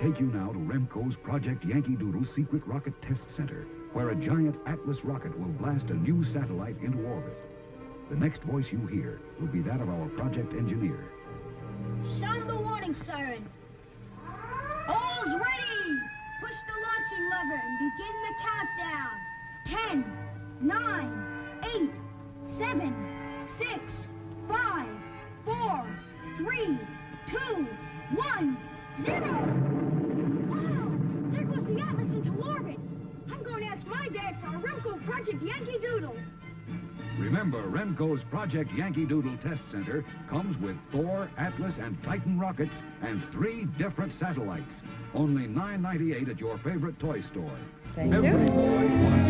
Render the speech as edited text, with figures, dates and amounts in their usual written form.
take you now to Remco's Project Yankee Doodle Secret Rocket Test Center, where a giant Atlas rocket will blast a new satellite into orbit. The next voice you hear will be that of our project engineer. Sound the warning siren. All's ready! Push the launching lever and begin the countdown. 10, 9, 8, 7, 6, 5, 4, 3, 2, 1, 0! Wow! There goes the Atlas into orbit! I'm going to ask my dad for a Remco Project Yankee Doodle. Remember, Remco's Project Yankee Doodle Test Center comes with Thor, Atlas, and Titan rockets and 3 different satellites. Only $9.98 at your favorite toy store. Thank Every you. boy wants